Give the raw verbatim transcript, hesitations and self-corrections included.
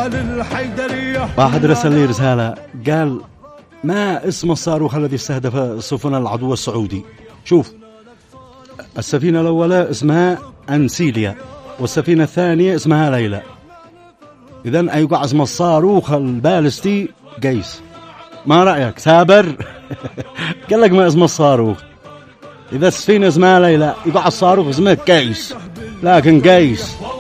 واحد رسل لي رسالة قال ما اسم الصاروخ الذي استهدف سفن العدو السعودي؟ شوف، السفينة الأولى اسمها أنسيليا والسفينة الثانية اسمها ليلى. إذن أيقع اسم الصاروخ البالستي قيس. ما رأيك سابر؟ قال لك ما اسم الصاروخ. إذا السفينة اسمها ليلى يقع الصاروخ اسمه قيس، لكن قيس